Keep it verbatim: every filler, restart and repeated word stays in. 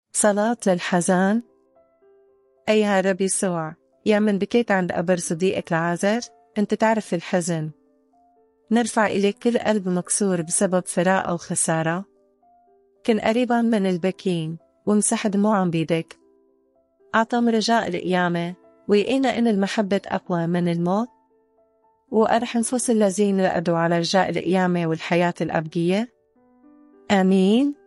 صلاة للحزان. أيها رب يسوع، يا من بكيت عند قبر صديقك العازر، أنت تعرف الحزن. نرفع إليك كل قلب مكسور بسبب فراق أو خسارة. كن قريبا من البكين وامسح دموعهم بيدك. أعطم رجاء القيامة، ويقينا إن المحبة أقوى من الموت. وأرح نفوس الذين رقدوا على رجاء القيامة والحياة الأبدية. آمين.